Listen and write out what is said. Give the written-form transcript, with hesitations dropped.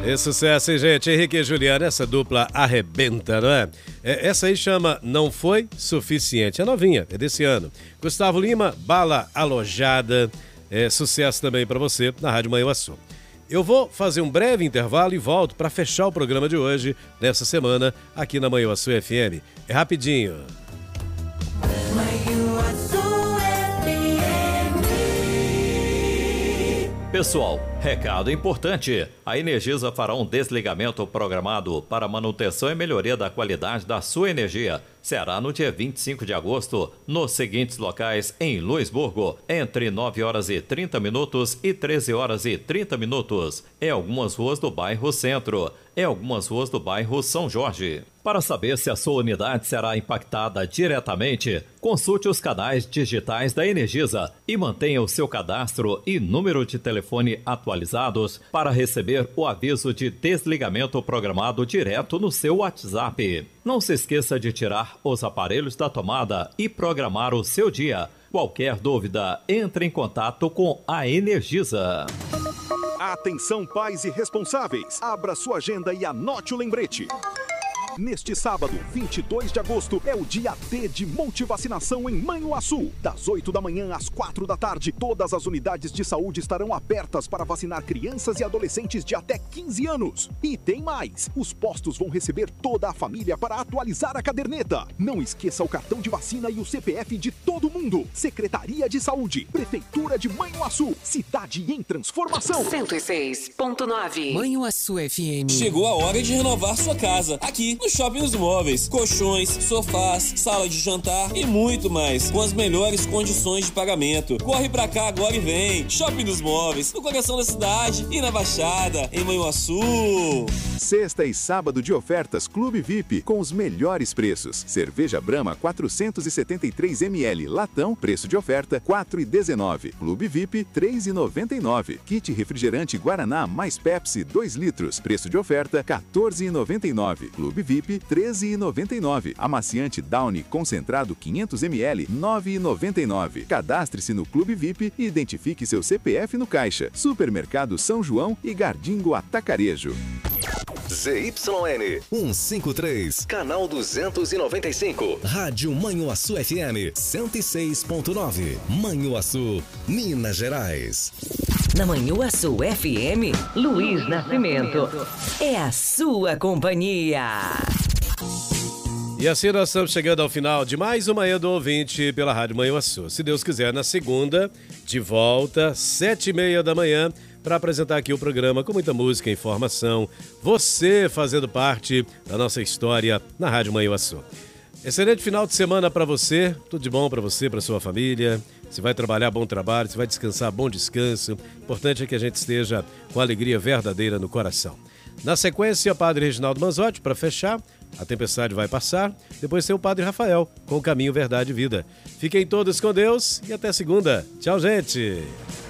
É sucesso, hein, gente? Henrique e Juliana, essa dupla arrebenta, não é? Essa aí chama Não Foi Suficiente. É novinha, é desse ano. Gustavo Lima, Bala Alojada. Sucesso também pra você na Rádio Manhuaçu. Eu vou fazer um breve intervalo e volto para fechar o programa de hoje, nessa semana, aqui na Manhuaçu FM. É rapidinho. Pessoal, recado importante. A Energisa fará um desligamento programado para manutenção e melhoria da qualidade da sua energia. Será no dia 25 de agosto, nos seguintes locais em Luisburgo, entre 9 horas e 30 minutos e 13 horas e 30 minutos, em algumas ruas do bairro Centro, em algumas ruas do bairro São Jorge. Para saber se a sua unidade será impactada diretamente, consulte os canais digitais da Energisa e mantenha o seu cadastro e número de telefone atualizados para receber o aviso de desligamento programado direto no seu WhatsApp. Não se esqueça de tirar os aparelhos da tomada e programar o seu dia. Qualquer dúvida, entre em contato com a Energisa. Atenção, pais e responsáveis. Abra sua agenda e anote o lembrete. Neste sábado, 22 de agosto, é o dia D de multivacinação em Manhuaçu. Das 8 da manhã às 4 da tarde, todas as unidades de saúde estarão abertas para vacinar crianças e adolescentes de até 15 anos. E tem mais! Os postos vão receber toda a família para atualizar a caderneta. Não esqueça o cartão de vacina e o CPF de todo mundo. Secretaria de Saúde, Prefeitura de Manhuaçu, cidade em transformação. 106.9 Manhuaçu FM. Chegou a hora de renovar sua casa, aqui no Shopping dos Móveis. Colchões, sofás, sala de jantar e muito mais, com as melhores condições de pagamento. Corre pra cá agora e vem. Shopping dos Móveis, no coração da cidade e na Baixada, em Manhuaçu. Sexta e sábado de ofertas Clube VIP, com os melhores preços. Cerveja Brahma 473 ml, latão, preço de oferta R$4,19. Clube VIP R$3,99. Kit refrigerante Guaraná mais Pepsi 2 litros, preço de oferta R$14,99. Clube VIP R$13,99. Amaciante Downy concentrado 500 ml, R$9,99. Cadastre-se no Clube VIP e identifique seu CPF no caixa. Supermercado São João e Gardingo Atacarejo. ZYN 153, canal 295. Rádio Manhuaçu FM 106.9. Manhuaçu, Minas Gerais. Na Manhuaçu FM, Luiz Nascimento. É a sua companhia. E assim nós estamos chegando ao final de mais uma Manhã do Ouvinte pela Rádio Manhuaçu. Se Deus quiser, na segunda, de volta, 7h30 da manhã, para apresentar aqui o programa com muita música e informação. Você fazendo parte da nossa história na Rádio Manhuaçu. Excelente final de semana para você, tudo de bom para você, para sua família. Se vai trabalhar, bom trabalho, se vai descansar, bom descanso. O importante é que a gente esteja com alegria verdadeira no coração. Na sequência, Padre Reginaldo Manzotti, para fechar, a tempestade vai passar. Depois tem o Padre Rafael, com o Caminho, Verdade e Vida. Fiquem todos com Deus e até segunda. Tchau, gente!